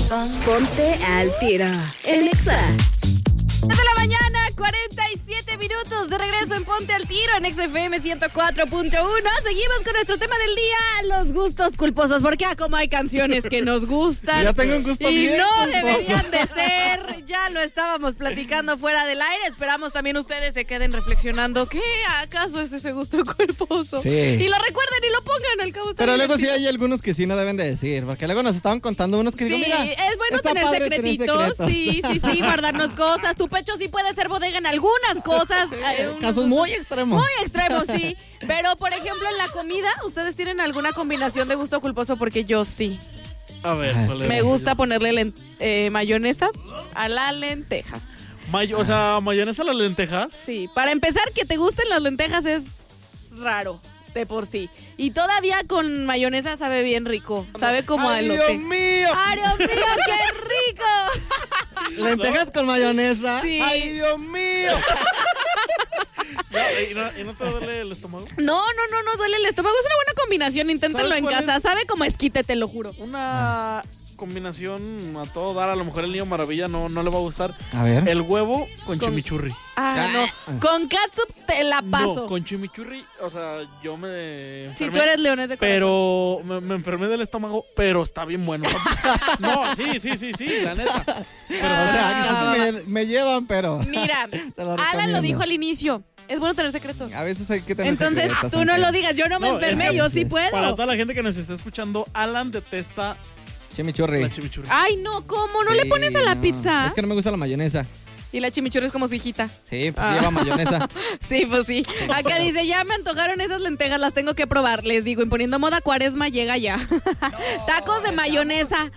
Ponte al tiro en Exa. De la mañana, 47 minutos de regreso en Ponte al Tiro en XFM 104.1. Seguimos con nuestro tema del día, los gustos culposos. Porque como hay canciones que nos gustan. Ya tengo un gusto y bien no culposo. deberían de ser. Ya lo estábamos platicando fuera del aire. Esperamos también ustedes se queden reflexionando. ¿Qué acaso es ese gusto culposo? Sí. Y lo recuerden y lo pongan al cabo. Pero luego sí hay algunos que sí no deben de decir, porque luego nos estaban contando unos que Sí, digo, mira, es bueno está tener padre secretitos. Sí, guardarnos cosas. Tu pecho sí puede ser bodega en algunas cosas. Casos muy extremos. Muy extremos, sí. Pero, por ejemplo, en la comida, ¿ustedes tienen alguna combinación de gusto culposo? Porque yo sí. A ver, ¿cuál es? Me gusta ponerle mayonesa a las lentejas. O sea, mayonesa a las lentejas. Sí, para empezar, que te gusten las lentejas es raro, de por sí. Y todavía con mayonesa sabe bien rico. Sabe como a ¡Ay, elote. Dios mío! ¡Ay, Dios mío, qué rico! Lentejas con mayonesa. Sí. ¡Ay, Dios mío! ¿Y no te duele el estómago? No duele el estómago. Es una buena combinación. Inténtenlo ¿Sabes en cuál casa. es? Sabe como esquite, te lo juro. Una combinación a todo dar. A lo mejor el niño maravilla no le va a gustar. A ver. El huevo con chimichurri. No. Con catsup te la paso. No, con chimichurri, o sea, yo me enfermé. Si tú eres leones de corazón. Pero me enfermé del estómago, pero está bien bueno. No, sí, la neta. Pero, O sea, casi me llevan, pero Mira, Se lo Alan lo recomiendo. dicho al inicio. Es bueno tener secretos. a veces hay que tener Entonces, secretos, tú no aunque- lo digas. Yo no me No, enfermé, es que- yo sí puedo. Para toda la gente que nos está escuchando, Alan detesta Chimichurri. la chimichurri. Ay, no, ¿cómo? ¿No Sí, le pones a la no. pizza? Es que no me gusta la mayonesa. Y la chimichurri es como su hijita. Sí, pues lleva mayonesa. Sí, pues sí. Acá dice, ya me antojaron esas lentejas, las tengo que probar. Les digo, imponiendo moda cuaresma, llega ya. Tacos de mayonesa.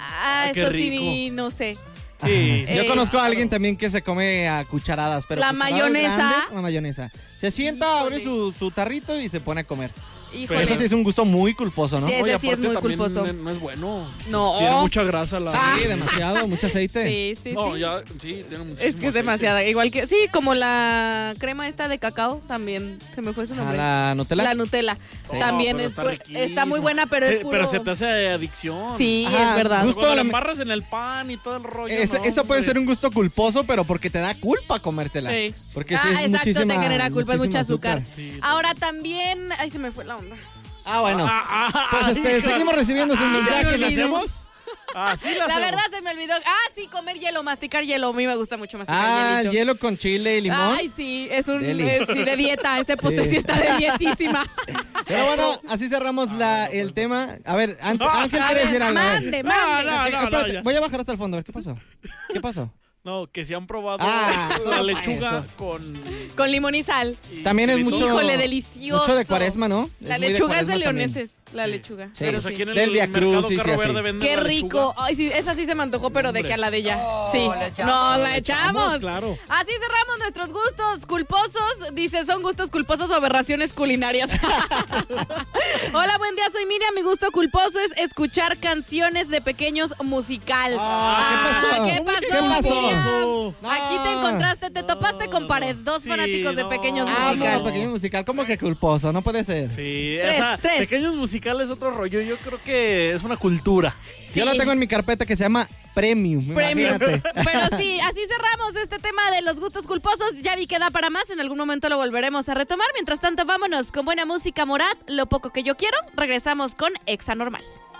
qué Eso sí, rico. no sé. Sí. Yo conozco a alguien también que se come a cucharadas, pero La cucharadas mayonesa. grandes, la mayonesa. Se sienta, abre Híjole. su tarrito y se pone a comer. Híjole. Eso sí es un gusto muy culposo, ¿no? Sí, ese Oye, sí es aparte muy también culposo. No es bueno. No. Tiene mucha grasa la... Sí, demasiado, mucho aceite. Sí, No, sí. ya, sí, tiene muchísimo Es que es aceite. demasiada. Igual que, sí, como la crema esta de cacao, también. Se me fue su ¿A nombre. la Nutella? La Nutella. No, También pero es está está muy riquísima. buena, pero es puro... Pero se te hace adicción. Sí, Ajá, es verdad. justo Cuando la la- embarras en el pan y todo el rollo. Eso puede ser un gusto culposo, pero porque te da culpa comértela. Sí. Porque sí es exacto, muchísima, te genera culpa, es muchísimo mucha azúcar. Sí. Ahora también... Ay, se me fue la onda. Bueno. Pues hija. seguimos recibiendo sus ¿Ya mensajes. la hacemos? Sí, La la hacemos. verdad se me olvidó. Sí, comer hielo, masticar hielo. A mí me gusta mucho masticar hielito. Hielo con chile y limón. Ay, sí, es un Deli. sí, de dieta. Este postre sí está de dietísima. Pero bueno, así cerramos el tema. A ver, Ángel A quiere ver, decir algo. A ver. mande. No, Espérate, ya. voy a bajar hasta el fondo. A ver, ¿qué pasó? ¿Qué pasó? No, que si han probado Ah, la todo lechuga eso. con... Con limón y sal. También es chilito. mucho. Híjole, delicioso. Mucho de cuaresma, ¿no? La muy lechuga es de cuaresma también. leoneses. La lechuga. Sí. Pero Pues sí. aquí en el Del Via mercado Crucis y Carro así. Verde venden Qué la rico. lechuga. Ay, sí, esa sí se me antojó, pero de que a la de ya. Sí. echamos, No, le la echamos. claro. Así cerramos nuestros gustos culposos. Dice, son gustos culposos o aberraciones culinarias. Hola, buen día, soy Miriam. Mi gusto culposo es escuchar canciones de pequeños musical. ¿qué pasó? ¿Qué pasó, ¿Qué Miriam? No. Aquí te encontraste, te topaste con pared. Dos Sí, fanáticos de no. pequeños No, musical. pequeño musical. ¿Cómo que culposo? No puede ser. Sí, Tres. pequeños musicales otro rollo. Yo creo que es una cultura. Yo lo tengo en mi carpeta que se llama Premium. Premium. Imagínate. Pero sí, así cerramos este tema de los gustos culposos. Ya vi que da para más. En algún momento lo volveremos a retomar. Mientras tanto, vámonos con buena música, Morat. Lo poco que yo quiero. Regresamos con Exa Normal.